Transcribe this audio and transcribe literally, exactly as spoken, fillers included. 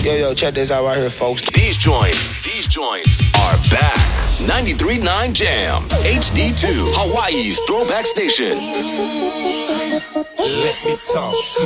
Yo, yo, check this out right here, folks. These joints, these joints are back. ninety-three point nine Jams, H D two, Hawaii's throwback station. Let me talk to